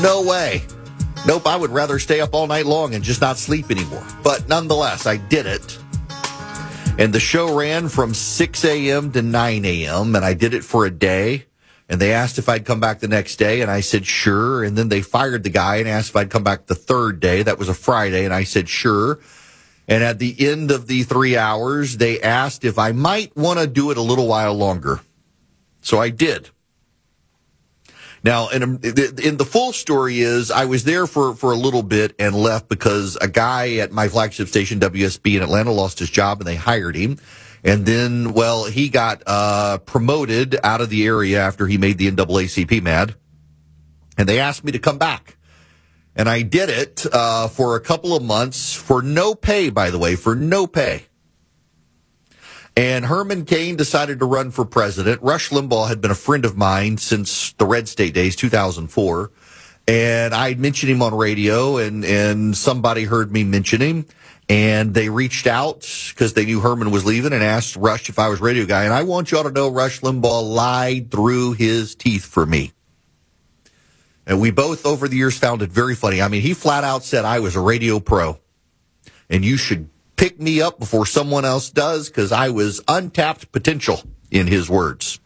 No way. Nope, I would rather stay up all night long and just not sleep anymore. But nonetheless, I did it. And the show ran from 6 a.m. to 9 a.m., and I did it for a day. And they asked if I'd come back the next day, and I said, sure. And then they fired the guy and asked if I'd come back the third day. That was a Friday, and I said, sure. And at the end of the 3 hours, they asked if I might want to do it a little while longer. So I did. Now, and the full story is I was there for a little bit and left because a guy at my flagship station, WSB in Atlanta, lost his job and they hired him. And then, well, he got promoted out of the area after he made the NAACP mad. And they asked me to come back. And I did it for a couple of months for no pay, by the way, for no pay. And Herman Cain decided to run for president. Rush Limbaugh had been a friend of mine since the Red State days, 2004. And I mentioned him on radio, and somebody heard me mention him. And they reached out because they knew Herman was leaving and asked Rush if I was radio guy. And I want y'all to know Rush Limbaugh lied through his teeth for me. And we both over the years found it very funny. I mean, he flat out said I was a radio pro. And you should pick me up before someone else does because I was untapped potential, in his words.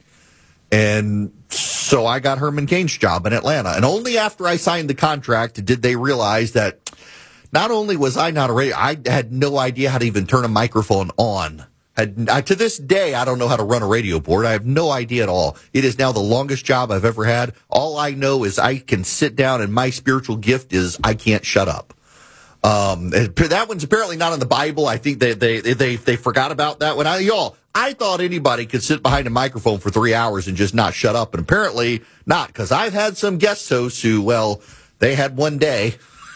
And so I got Herman Cain's job in Atlanta. And only after I signed the contract did they realize that not only was I not a radio, I had no idea how to even turn a microphone on. To this day, I don't know how to run a radio board. I have no idea at all. It is now the longest job I've ever had. All I know is I can sit down, and my spiritual gift is I can't shut up. That one's apparently not in the Bible. I think they forgot about that one. I thought anybody could sit behind a microphone for 3 hours and just not shut up, and apparently not, because I've had some guest hosts who, well, they had one day.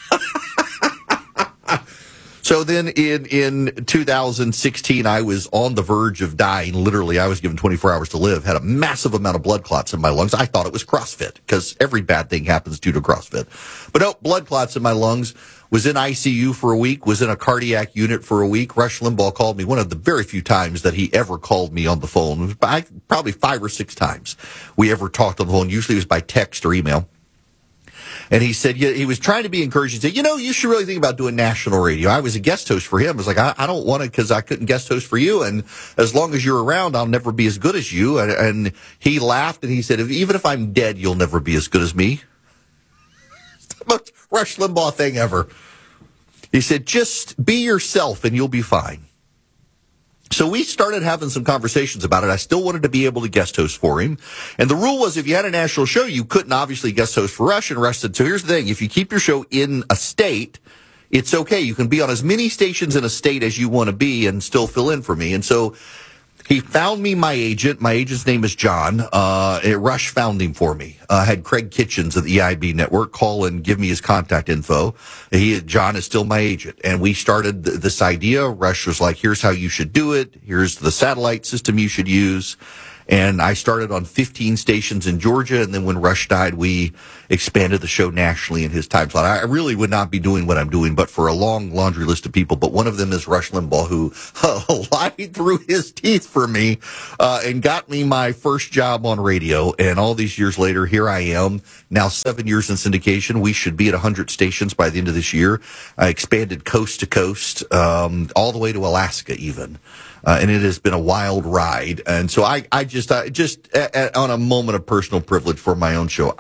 So then in 2016, I was on the verge of dying. Literally, I was given 24 hours to live, had a massive amount of blood clots in my lungs. I thought it was CrossFit because every bad thing happens due to CrossFit. But no, blood clots in my lungs. Was in ICU for a week, was in a cardiac unit for a week. Rush Limbaugh called me one of the very few times that he ever called me on the phone. Probably 5 or 6 times we ever talked on the phone. Usually it was by text or email. And he said, he was trying to be encouraging. He said, you should really think about doing national radio. I was a guest host for him. I was like, I don't want to because I couldn't guest host for you. And as long as you're around, I'll never be as good as you. And he laughed and he said, even if I'm dead, you'll never be as good as me. It's the most Rush Limbaugh thing ever. He said, just be yourself and you'll be fine. So we started having some conversations about it. I still wanted to be able to guest host for him. And the rule was if you had a national show, you couldn't obviously guest host for Rush. And Rush said, so here's the thing. If you keep your show in a state, it's okay. You can be on as many stations in a state as you want to be and still fill in for me. And so he found me my agent. My agent's name is John. Rush found him for me. I had Craig Kitchens of the EIB network call and give me his contact info. John is still my agent. And we started this idea. Rush was like, here's how you should do it. Here's the satellite system you should use. And I started on 15 stations in Georgia. And then when Rush died, we expanded the show nationally in his time slot. I really would not be doing what I'm doing, but for a long laundry list of people. But one of them is Rush Limbaugh, who lied through his teeth for me and got me my first job on radio. And all these years later, here I am, now 7 years in syndication. We should be at 100 stations by the end of this year. I expanded coast to coast, all the way to Alaska even. And it has been a wild ride. And so I just on a moment of personal privilege for my own show,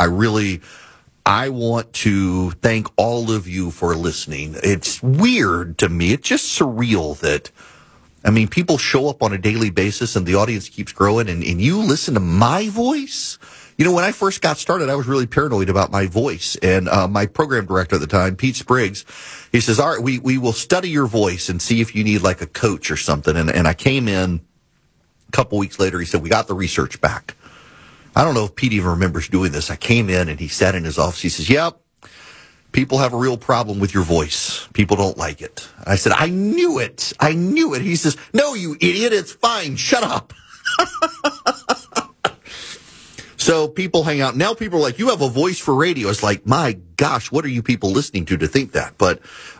I want to thank all of you for listening. It's weird to me. It's just surreal that, people show up on a daily basis and the audience keeps growing and you listen to my voice. When I first got started, I was really paranoid about my voice. And my program director at the time, Pete Spriggs, he says, all right, we will study your voice and see if you need like a coach or something. And I came in a couple weeks later. He said, we got the research back. I don't know if Pete even remembers doing this. I came in and he sat in his office. He says, yep, people have a real problem with your voice. People don't like it. I said, I knew it. He says, no, you idiot. It's fine. Shut up. So people hang out. Now people are like, you have a voice for radio. It's like, my gosh, what are you people listening to think that? But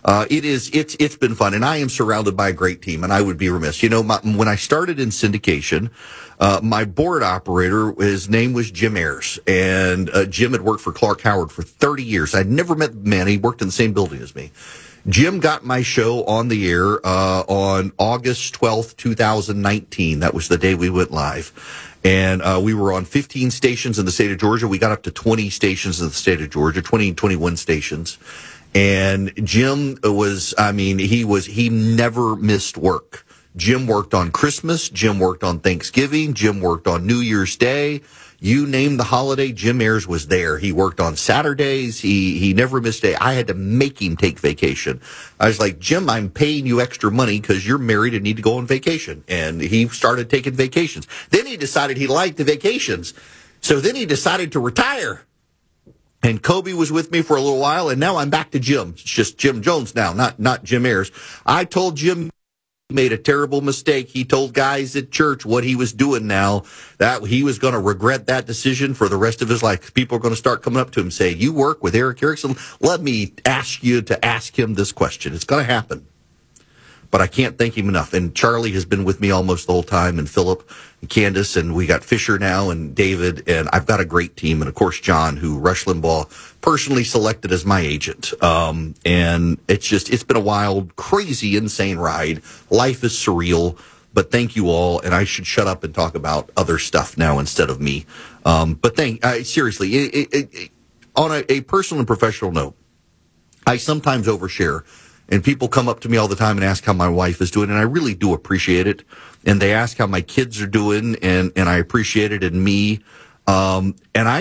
it's been fun. And I am surrounded by a great team. And I would be remiss. You know, when I started in syndication, my board operator, his name was Jim Ayers. And Jim had worked for Clark Howard for 30 years. I'd never met the man. He worked in the same building as me. Jim got my show on the air on August 12th, 2019. That was the day we went live. And we were on 15 stations in the state of Georgia. We got up to 20 stations in the state of Georgia, 21 stations. And Jim was, he never missed work. Jim worked on Christmas. Jim worked on Thanksgiving. Jim worked on New Year's Day. You name the holiday, Jim Ayers was there. He worked on Saturdays. He never missed a day. I had to make him take vacation. I was like, Jim, I'm paying you extra money because you're married and need to go on vacation. And he started taking vacations. Then he decided he liked the vacations. So then he decided to retire. And Kobe was with me for a little while, and now I'm back to Jim. It's just Jim Jones now, not Jim Ayers. I told Jim made a terrible mistake. He told guys at church what he was doing now, that he was going to regret that decision for the rest of his life. People are going to start coming up to him and say, you work with Eric Erickson? Let me ask you to ask him this question. It's going to happen. But I can't thank him enough. And Charlie has been with me almost the whole time, and Philip and Candace, and we got Fisher now and David, and I've got a great team. And of course, John, who Rush Limbaugh personally selected as my agent. And it's been a wild, crazy, insane ride. Life is surreal, but thank you all. And I should shut up and talk about other stuff now instead of me. But seriously, on a personal and professional note, I sometimes overshare. And people come up to me all the time and ask how my wife is doing, and I really do appreciate it. And they ask how my kids are doing, and I appreciate it, and me. And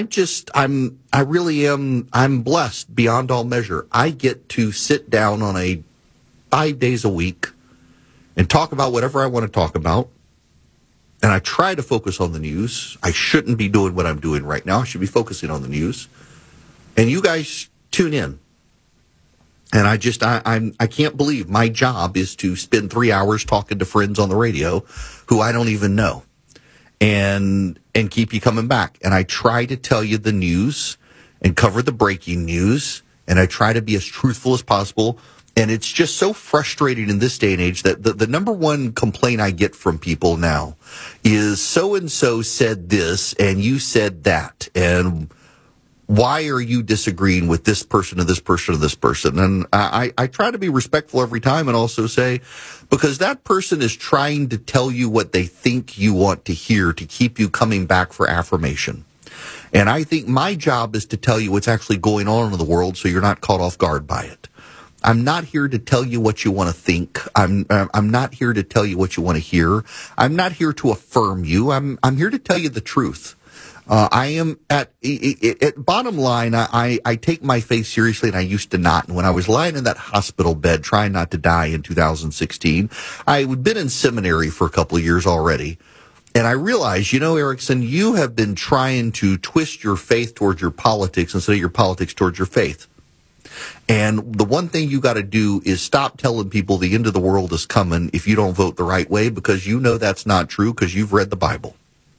I'm blessed beyond all measure. I get to sit down on 5 days a week and talk about whatever I want to talk about. And I try to focus on the news. I shouldn't be doing what I'm doing right now. I should be focusing on the news. And you guys tune in. And I can't believe my job is to spend 3 hours talking to friends on the radio who I don't even know and keep you coming back. And I try to tell you the news and cover the breaking news. And I try to be as truthful as possible. And it's just so frustrating in this day and age that the number one complaint I get from people now is so-and-so said this and you said that. And why are you disagreeing with this person or this person or this person? And I try to be respectful every time and also say, because that person is trying to tell you what they think you want to hear to keep you coming back for affirmation. And I think my job is to tell you what's actually going on in the world so you're not caught off guard by it. I'm not here to tell you what you want to think. I'm not here to tell you what you want to hear. I'm not here to affirm you. I'm here to tell you the truth. I am at bottom line, I take my faith seriously, and I used to not. And when I was lying in that hospital bed trying not to die in 2016, I had been in seminary for a couple of years already. And I realized, Erickson, you have been trying to twist your faith towards your politics instead of your politics towards your faith. And the one thing you got to do is stop telling people the end of the world is coming if you don't vote the right way, because you know that's not true because you've read the Bible.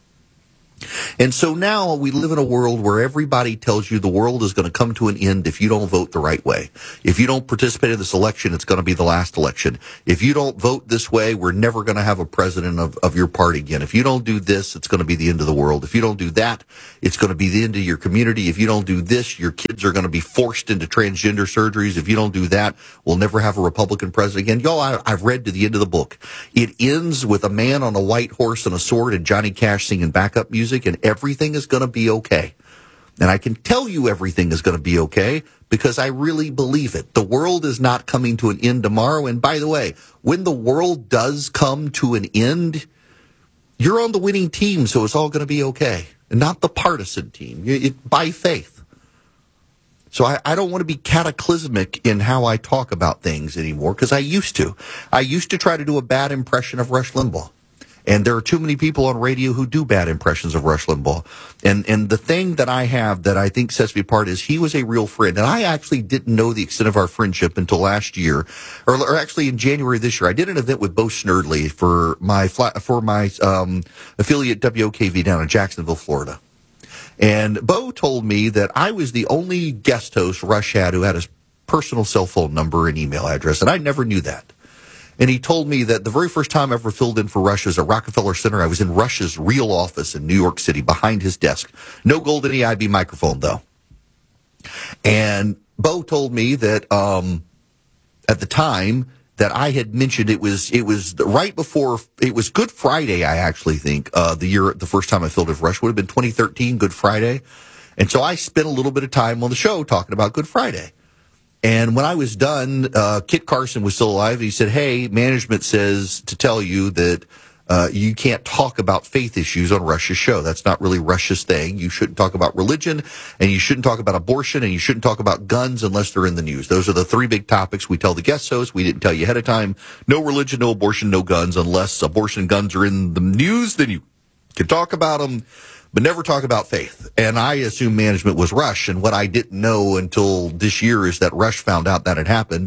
And so now we live in a world where everybody tells you the world is going to come to an end if you don't vote the right way. If you don't participate in this election, it's going to be the last election. If you don't vote this way, we're never going to have a president of your party again. If you don't do this, it's going to be the end of the world. If you don't do that, it's going to be the end of your community. If you don't do this, your kids are going to be forced into transgender surgeries. If you don't do that, we'll never have a Republican president again. Y'all, I've read to the end of the book. It ends with a man on a white horse and a sword and Johnny Cash singing backup music, and everything is going to be okay. And I can tell you everything is going to be okay because I really believe it. The world is not coming to an end tomorrow. And by the way, when the world does come to an end, you're on the winning team, so it's all going to be okay. And not the partisan team, by faith. So I don't want to be cataclysmic in how I talk about things anymore, because I used to. I used to try to do a bad impression of Rush Limbaugh. And there are too many people on radio who do bad impressions of Rush Limbaugh. And the thing that I have that I think sets me apart is he was a real friend. And I actually didn't know the extent of our friendship until last year, or actually in January this year. I did an event with Bo Snerdley for my affiliate WOKV down in Jacksonville, Florida. And Bo told me that I was the only guest host Rush had who had his personal cell phone number and email address, and I never knew that. And he told me that the very first time I ever filled in for Rush was at Rockefeller Center. I was in Rush's real office in New York City behind his desk. No golden EIB microphone, though. And Bo told me that at the time that I had mentioned it was right before, it was Good Friday, I actually think, the first time I filled in for Rush would have been 2013, Good Friday. And so I spent a little bit of time on the show talking about Good Friday. And when I was done, Kit Carson was still alive. He said, hey, management says to tell you that you can't talk about faith issues on Rush's show. That's not really Rush's thing. You shouldn't talk about religion, and you shouldn't talk about abortion, and you shouldn't talk about guns unless they're in the news. Those are the three big topics we tell the guest hosts. We didn't tell you ahead of time. No religion, no abortion, no guns. Unless abortion and guns are in the news, then you can talk about them, but never talk about faith. And I assume management was Rush. And what I didn't know until this year is that Rush found out that had happened.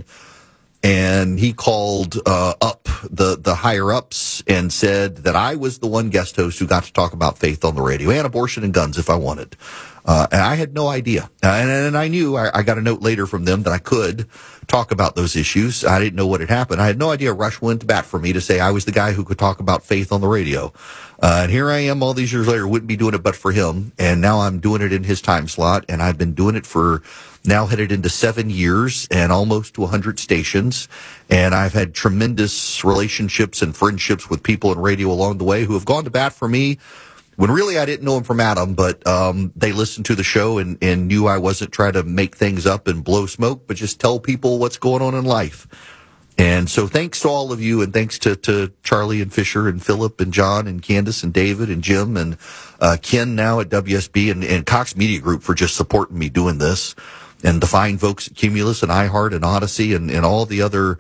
And he called up the higher ups and said that I was the one guest host who got to talk about faith on the radio and abortion and guns if I wanted. And I had no idea. And I knew I got a note later from them that I could talk about those issues. I didn't know what had happened. I had no idea Rush went to bat for me to say I was the guy who could talk about faith on the radio. And here I am all these years later, wouldn't be doing it but for him. And now I'm doing it in his time slot. And I've been doing it for now headed into 7 years and almost to 100 stations. And I've had tremendous relationships and friendships with people in radio along the way who have gone to bat for me when really I didn't know him from Adam, but they listened to the show and knew I wasn't trying to make things up and blow smoke, but just tell people what's going on in life. And so thanks to all of you, and thanks to Charlie and Fisher and Philip and John and Candace and David and Jim and Ken now at WSB and Cox Media Group for just supporting me doing this, and the fine folks at Cumulus and iHeart and Odyssey and all the other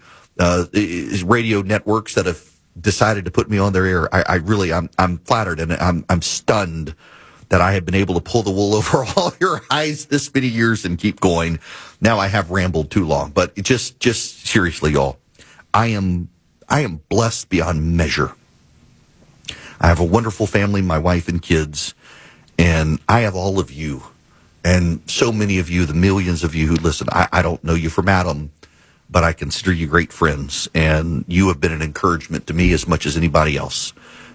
radio networks that have decided to put me on their air. I'm flattered, and I'm stunned that I have been able to pull the wool over all your eyes this many years and keep going. Now I have rambled too long, but just seriously, y'all, I am blessed beyond measure. I have a wonderful family, my wife and kids, and I have all of you, and so many of you, the millions of you who listen. I don't know you from Adam, but I consider you great friends, and you have been an encouragement to me as much as anybody else.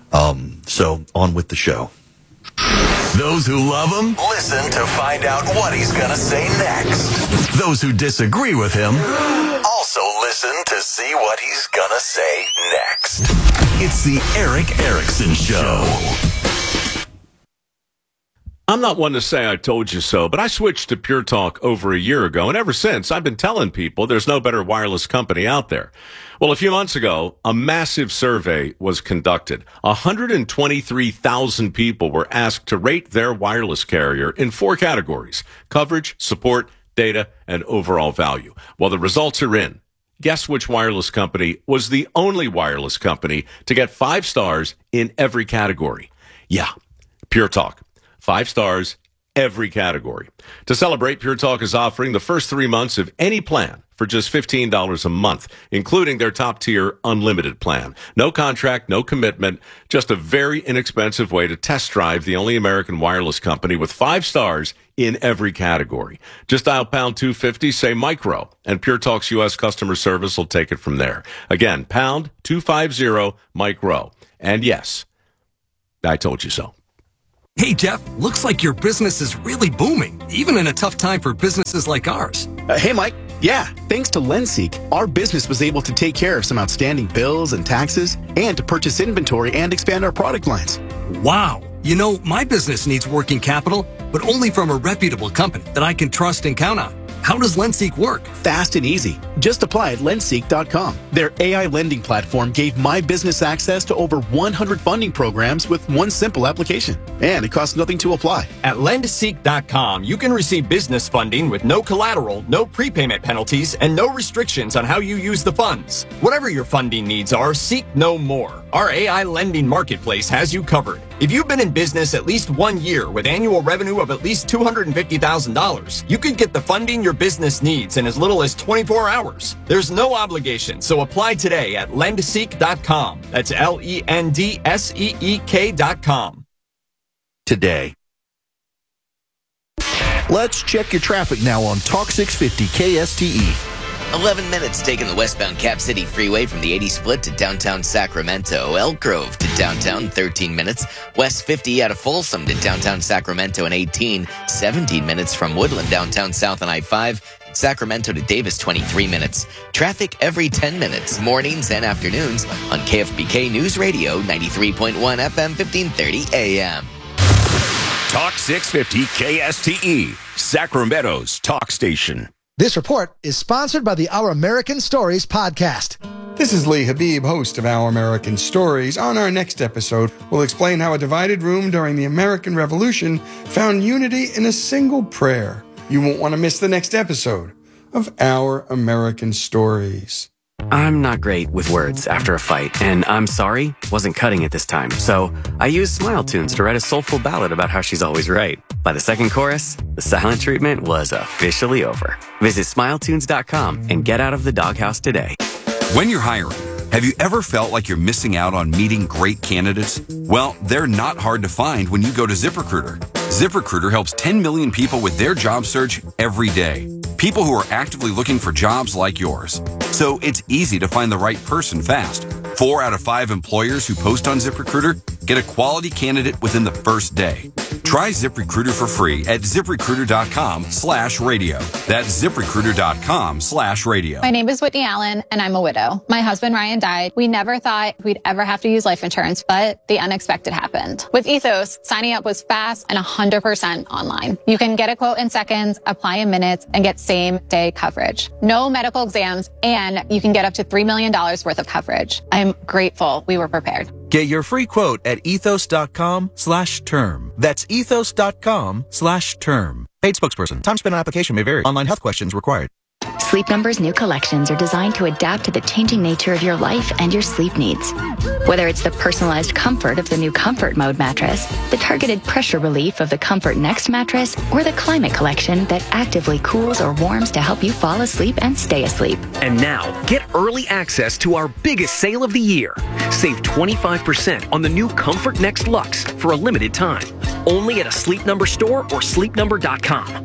So on with the show. Those who love him, listen to find out what he's going to say next. Those who disagree with him, also listen to see what he's going to say next. It's the Erick Erickson Show. I'm not one to say I told you so, but I switched to Pure Talk over a year ago, and ever since, I've been telling people there's no better wireless company out there. Well, a few months ago, a massive survey was conducted. 123,000 people were asked to rate their wireless carrier in 4 categories: coverage, support, data, and overall value. Well, the results are in. Guess which wireless company was the only wireless company to get 5 stars in every category? Yeah, Pure Talk. 5 stars, every category. To celebrate, Pure Talk is offering the first 3 months of any plan for just $15 a month, including their top-tier unlimited plan. No contract, no commitment, just a very inexpensive way to test drive the only American wireless company with 5 stars in every category. Just dial pound 250, say micro, and Pure Talk's U.S. customer service will take it from there. Again, pound 250 micro. And yes, I told you so. Hey, Jeff, looks like your business is really booming, even in a tough time for businesses like ours. Hey, Mike. Yeah, thanks to LendSeek, our business was able to take care of some outstanding bills and taxes and to purchase inventory and expand our product lines. Wow. You know, my business needs working capital, but only from a reputable company that I can trust and count on. How does LendSeek work? Fast and easy. Just apply at lendseek.com. Their AI lending platform gave my business access to over 100 funding programs with one simple application. And it costs nothing to apply. At lendseek.com, you can receive business funding with no collateral, no prepayment penalties, and no restrictions on how you use the funds. Whatever your funding needs are, seek no more. Our AI lending marketplace has you covered. If you've been in business at least 1 year with annual revenue of at least $250,000, you could get the funding your business needs in as little as 24 hours. There's no obligation, so apply today at lendseek.com. That's LENDSEEK.com. Today. Let's check your traffic now on Talk 650 KSTE. 11 minutes taking the westbound Cap City Freeway from the 80 split to downtown Sacramento. Elk Grove to downtown, 13 minutes. West 50 out of Folsom to downtown Sacramento in 18. 17 minutes from Woodland downtown south on I-5. Sacramento to Davis, 23 minutes. Traffic every 10 minutes, mornings and afternoons on KFBK News Radio, 93.1 FM, 1530 AM. Talk 650 KSTE, Sacramento's talk station. This report is sponsored by the Our American Stories podcast. This is Lee Habib, host of Our American Stories. On our next episode, we'll explain how a divided room during the American Revolution found unity in a single prayer. You won't want to miss the next episode of Our American Stories. I'm not great with words after a fight, and I'm sorry wasn't cutting it this time, so I used Smile Tunes to write a soulful ballad about how she's always right. By the second chorus, the silent treatment was officially over. Visit SmileTunes.com and get out of the doghouse today. When you're hiring, have you ever felt like you're missing out on meeting great candidates? Well, they're not hard to find when you go to ZipRecruiter. ZipRecruiter helps 10 million people with their job search every day. People who are actively looking for jobs like yours. So it's easy to find the right person fast. 4 out of 5 employers who post on ZipRecruiter get a quality candidate within the first day. Try ZipRecruiter for free at ZipRecruiter.com/radio. That's ZipRecruiter.com/radio. My name is Whitney Allen, and I'm a widow. My husband, Ryan, died. We never thought we'd ever have to use life insurance, but the unexpected happened. With Ethos, signing up was fast and 100% online. You can get a quote in seconds, apply in minutes, and get same-day coverage. No medical exams, and you can get up to $3 million worth of coverage. I'm grateful we were prepared. Get your free quote at ethos.com/term. That's ethos.com/term. Paid spokesperson. Time spent on application may vary. Online health questions required. Sleep Number's new collections are designed to adapt to the changing nature of your life and your sleep needs. Whether it's the personalized comfort of the new Comfort Mode mattress, the targeted pressure relief of the Comfort Next mattress, or the Climate Collection that actively cools or warms to help you fall asleep and stay asleep. And now, get early access to our biggest sale of the year. Save 25% on the new Comfort Next Luxe for a limited time. Only at a Sleep Number store or sleepnumber.com.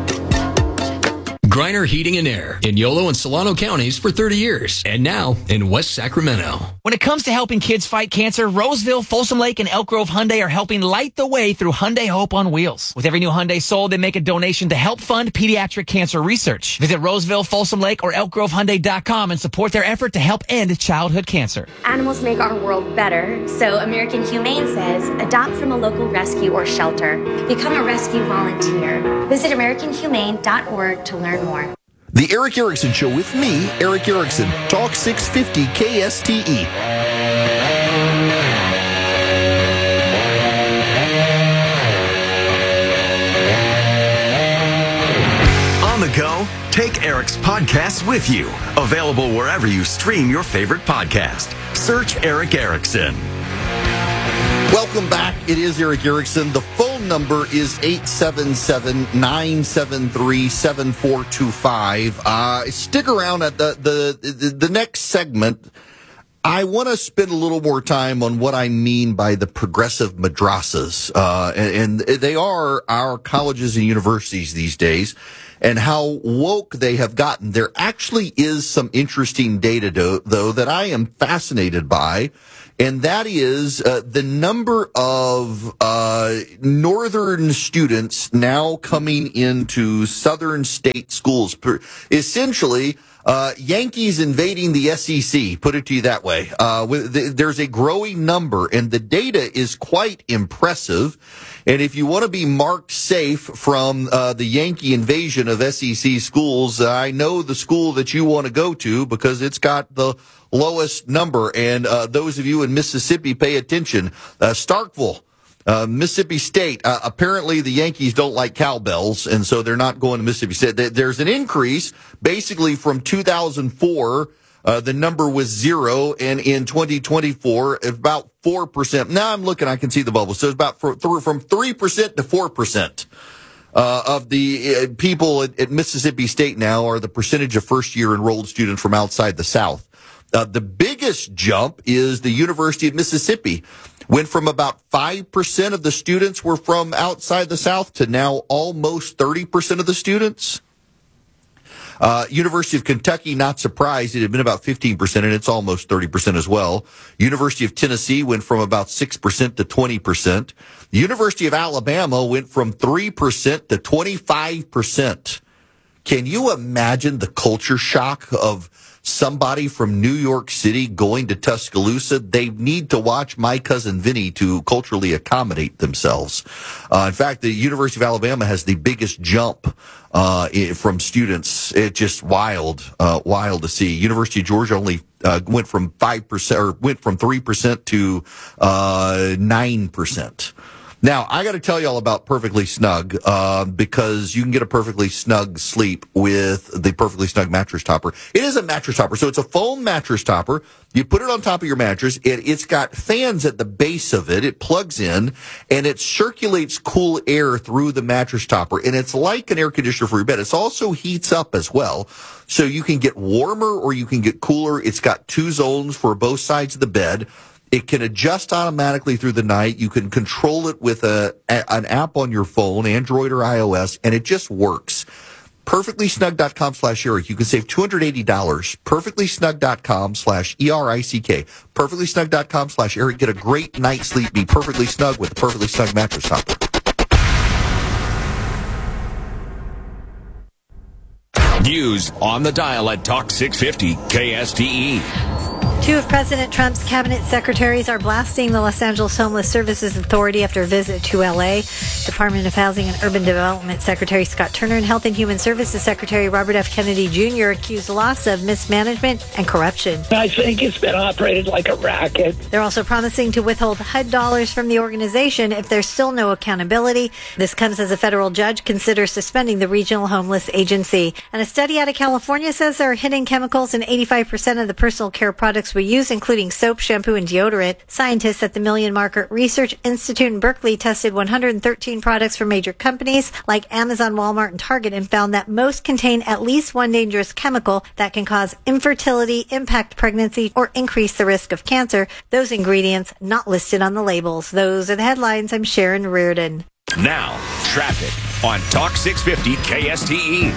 Griner Heating and Air in Yolo and Solano counties for 30 years, and now in West Sacramento. When it comes to helping kids fight cancer, Roseville, Folsom Lake, and Elk Grove Hyundai are helping light the way through Hyundai Hope on Wheels. With every new Hyundai sold, they make a donation to help fund pediatric cancer research. Visit Roseville, Folsom Lake, or ElkGroveHyundai.com and support their effort to help end childhood cancer. Animals make our world better, so American Humane says adopt from a local rescue or shelter. Become a rescue volunteer. Visit AmericanHumane.org to learn more. The Erick Erickson Show with me, Erick Erickson. Talk 650 KSTE. On the go, take Eric's podcasts with you. Available wherever you stream your favorite podcast. Search Erick Erickson. Welcome back. It is Erick Erickson. The phone number is 877-973-7425. Stick around at the next segment. I want to spend a little more time on what I mean by the progressive madrasas. And they are our colleges and universities these days, and how woke they have gotten. There actually is some interesting data, though, that I am fascinated by. And that is the number of northern students now coming into southern state schools. Essentially, Yankees invading the SEC, put it to you that way. There's a growing number, and the data is quite impressive. And if you want to be marked safe from the Yankee invasion of SEC schools, I know the school that you want to go to because it's got the lowest number. And those of you in Mississippi, pay attention. Starkville, Mississippi State. Apparently, the Yankees don't like cowbells, and so they're not going to Mississippi State. There's an increase, basically from 2004. The number was 0, and in 2024, about 4%. Now I'm looking, I can see the bubble. So it's about from 3% to 4%. Of the people at Mississippi State now are the percentage of first-year enrolled students from outside the South. The biggest jump is the University of Mississippi, Went from about 5% of the students were from outside the South to now almost 30% of the students. University of Kentucky, not surprised. It had been about 15%, and it's almost 30% as well. University of Tennessee went from about 6% to 20%. The University of Alabama went from 3% to 25%. Can you imagine the culture shock of somebody from New York City going to Tuscaloosa? They need to watch My Cousin Vinny to culturally accommodate themselves. In fact, the University of Alabama has the biggest jump from students. It's just wild to see. University of Georgia only went from 5% or went from 3% to 9%. Now, I got to tell you all about Perfectly Snug, because you can get a perfectly snug sleep with the Perfectly Snug mattress topper. It is a mattress topper, so it's a foam mattress topper. You put it on top of your mattress. It's got fans at the base of it. It plugs in, and it circulates cool air through the mattress topper, and it's like an air conditioner for your bed. It also heats up as well, so you can get warmer or you can get cooler. It's got 2 zones for both sides of the bed. It can adjust automatically through the night. You can control it with an app on your phone, Android or iOS, and it just works. PerfectlySnug.com/Eric. You can save $280. PerfectlySnug.com/ERICK. PerfectlySnug.com/Eric. Get a great night's sleep. Be perfectly snug with the Perfectly Snug mattress topper. News on the dial at Talk 650 KSTE. 2 of President Trump's cabinet secretaries are blasting the Los Angeles Homeless Services Authority after a visit to L.A. Department of Housing and Urban Development Secretary Scott Turner and Health and Human Services Secretary Robert F. Kennedy Jr. accused LAHSA of mismanagement and corruption. I think it's been operated like a racket. They're also promising to withhold HUD dollars from the organization if there's still no accountability. This comes as a federal judge considers suspending the Regional Homeless Agency. And a study out of California says there are hidden chemicals in 85% of the personal care products we use, including soap, shampoo, and deodorant. Scientists at the Million Market Research Institute in Berkeley tested 113 products from major companies like Amazon, Walmart, and Target and found that most contain at least one dangerous chemical that can cause infertility, impact pregnancy, or increase the risk of cancer. Those ingredients not listed on the labels. Those are the headlines. I'm Sharon Reardon. Now, traffic on Talk 650 KSTE.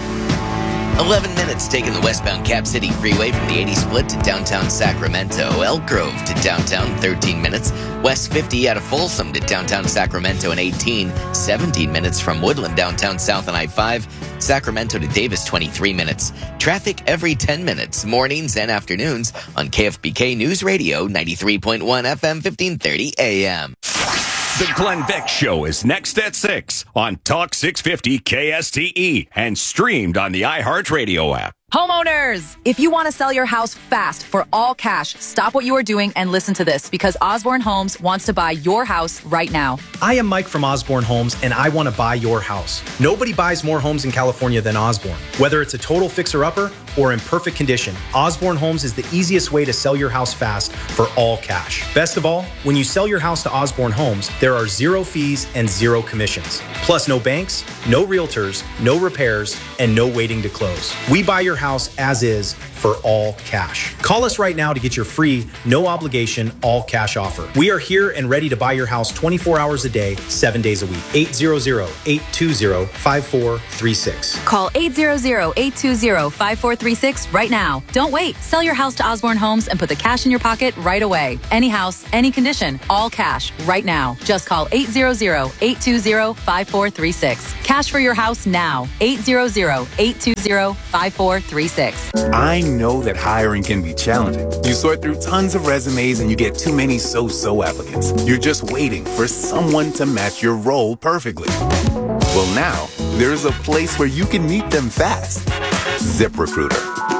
11 minutes taking the westbound Cap City Freeway from the 80 split to downtown Sacramento. Elk Grove to downtown, 13 minutes. West 50 out of Folsom to downtown Sacramento and 18. 17 minutes from Woodland downtown south on I-5. Sacramento to Davis, 23 minutes. Traffic every 10 minutes, mornings and afternoons on KFBK News Radio, 93.1 FM, 1530 AM. The Glenn Beck Show is next at 6 on Talk 650 KSTE and streamed on the iHeartRadio app. Homeowners, if you want to sell your house fast for all cash, stop what you are doing and listen to this because Osborne Homes wants to buy your house right now. I am Mike from Osborne Homes and I want to buy your house. Nobody buys more homes in California than Osborne. Whether it's a total fixer-upper or in perfect condition, Osborne Homes is the easiest way to sell your house fast for all cash. Best of all, when you sell your house to Osborne Homes, there are 0 fees and 0 commissions. Plus no banks, no realtors, no repairs, and no waiting to close. We buy your house as is for all cash. Call us right now to get your free, no obligation, all cash offer. We are here and ready to buy your house 24 hours a day, 7 days a week. 800-820-5436. Call 800-820-5436 right now. Don't wait. Sell your house to Osborne Homes and put the cash in your pocket right away. Any house, any condition, all cash right now. Just call 800-820-5436. Cash for your house now. 800-820-5436. I know that hiring can be challenging. You sort through tons of resumes and you get too many so-so applicants. You're just waiting for someone to match your role perfectly. Well, now, there's a place where you can meet them fast. ZipRecruiter.